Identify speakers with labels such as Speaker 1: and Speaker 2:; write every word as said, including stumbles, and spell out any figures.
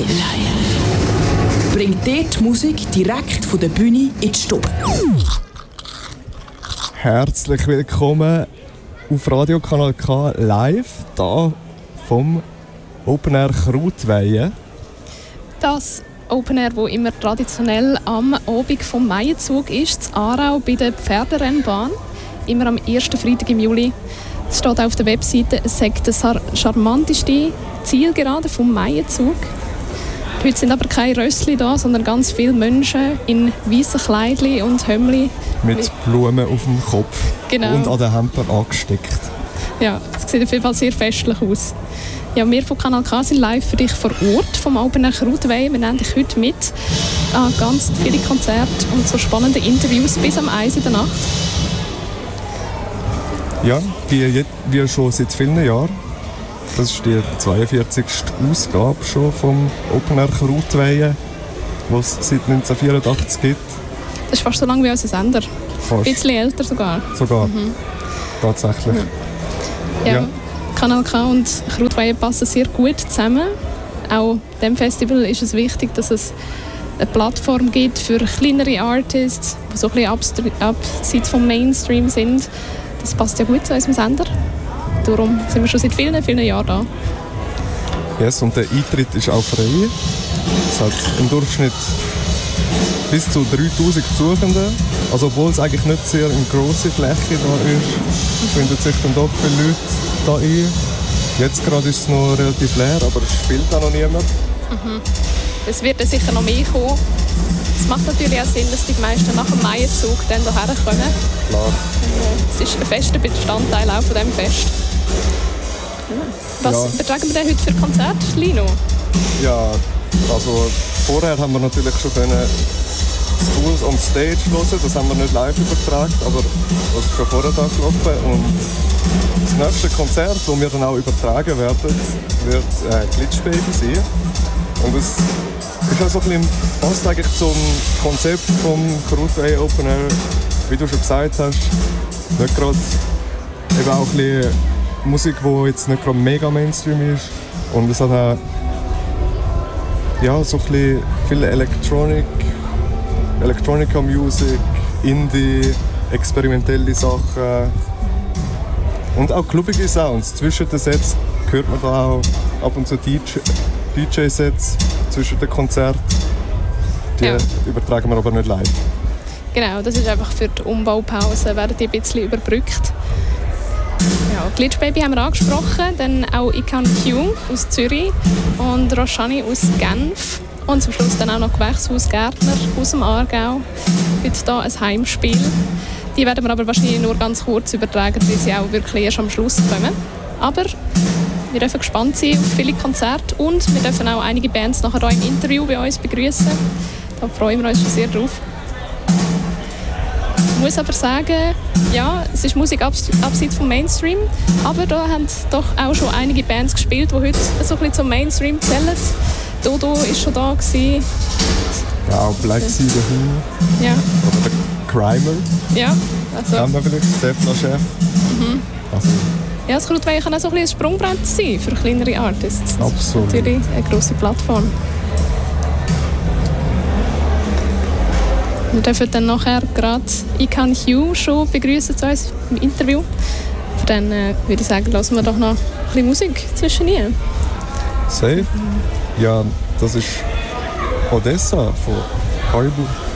Speaker 1: Live. Bringt dir die Musik direkt von der Bühne in die Stube.
Speaker 2: Herzlich willkommen auf Radiokanal K live, hier vom Open Air Krautweihe.
Speaker 3: Das Open Air, das immer traditionell am Abend vom Maienzug ist, in Aarau bei der Pferderennbahn, immer am ersten Freitag im Juli. Es steht auf der Webseite, es sagt das charmanteste Zielgerade vom Maienzug. Heute sind aber keine Rössli da, sondern ganz viele Menschen in weißen Kleidchen und Hömmli.
Speaker 2: Mit Blumen auf dem Kopf
Speaker 3: genau.
Speaker 2: Und an den Hemden angesteckt.
Speaker 3: Ja, es sieht auf jeden Fall sehr festlich aus. Ja, wir von Kanal K sind live für dich vor Ort vom Open Air Krautweihe. Wir nehmen dich heute mit an ganz viele Konzerte und so spannende Interviews bis am eins in der Nacht.
Speaker 2: Ja, wie, wie schon seit vielen Jahren. Das ist die zweiundvierzigste Ausgabe schon vom Open Air Krautweihe, die es seit neunzehnhundertvierundachtzig gibt.
Speaker 3: Das ist fast so lange wie unser Sender.
Speaker 2: Fast.
Speaker 3: Ein bisschen älter sogar.
Speaker 2: Sogar, mhm. Tatsächlich.
Speaker 3: Ja. Ja.
Speaker 2: Ja.
Speaker 3: Kanal K und Krautweihe passen sehr gut zusammen. Auch dem Festival ist es wichtig, dass es eine Plattform gibt für kleinere Artists, die so ein bisschen abseits vom Mainstream sind. Das passt ja gut zu unserem Sender. Darum sind wir schon seit vielen, vielen Jahren da.
Speaker 2: Yes, und der Eintritt ist auch frei. Es hat im Durchschnitt bis zu dreitausend Besuchende. Also obwohl es eigentlich nicht sehr eine grosse Fläche da ist, finden sich dann doch viele Leute da ein. Jetzt gerade ist es noch relativ leer, aber es spielt auch noch niemand.
Speaker 3: Mhm. Es wird dann sicher noch mehr kommen. Es macht natürlich auch Sinn, dass die meisten nach dem Maienzug dann hierher kommen.
Speaker 2: Klar.
Speaker 3: Es ist ein fester Bestandteil auch von diesem Fest. Was
Speaker 2: ja.
Speaker 3: übertragen wir denn heute für Konzerte, Lino?
Speaker 2: Ja, also vorher haben wir natürlich schon können Schools on Stage hören. Das haben wir nicht live übertragen, aber das ist schon vorher da gelaufen. Und das nächste Konzert, das wir dann auch übertragen werden, wird äh, Glitchbaby sein. Und es ist auch so ein bisschen, passt eigentlich zum Konzept vom Krautweihe Open Air, wie du schon gesagt hast. Nicht gerade eben auch ein bisschen Musik, die jetzt nicht gerade mega Mainstream ist. Und es hat auch ja, so ein bisschen viel Electronic, Electronica Music, Indie, experimentelle Sachen und auch clubbige Sounds. Zwischen den Sets hört man da auch ab und zu D J-Sets zwischen den Konzerten. Die ja. übertragen wir aber nicht live.
Speaker 3: Genau, das ist einfach für die Umbaupause, werden die ein bisschen überbrückt. Ja, Glitchbaby haben wir angesprochen, dann auch Ikan Q aus Zürich und Roshani aus Genf und zum Schluss dann auch noch Gewächshaus Gärtner aus dem Aargau. Heute hier ein Heimspiel. Die werden wir aber wahrscheinlich nur ganz kurz übertragen, weil sie auch wirklich erst am Schluss kommen. Aber wir dürfen gespannt sein auf viele Konzerte und wir dürfen auch einige Bands nachher hier im Interview bei uns begrüßen. Da freuen wir uns schon sehr drauf. Ich muss aber sagen, ja, es ist Musik abs- abseits vom Mainstream, aber da haben doch auch schon einige Bands gespielt, die heute so ein bisschen zum Mainstream zählen. Dodo war schon da gewesen.
Speaker 2: Ja, auch Black Sea The Who.
Speaker 3: Ja.
Speaker 2: Oder der Crimer.
Speaker 3: Ja, also.
Speaker 2: Kennen wir vielleicht, Stefan Chef.
Speaker 3: Mhm.
Speaker 2: Also.
Speaker 3: Ja, das Krautweihe kann auch so ein bisschen ein Sprungbrett sein für kleinere Artists.
Speaker 2: Absolut.
Speaker 3: Natürlich eine grosse Plattform. Wir dürfen dann nachher gerade Ikan Hugh schon begrüßen zu uns im Interview. Dann äh, würde ich sagen, lassen wir doch noch ein bisschen Musik zwischen ihnen.
Speaker 2: Safe? Ja, das ist Odessa von Caribou.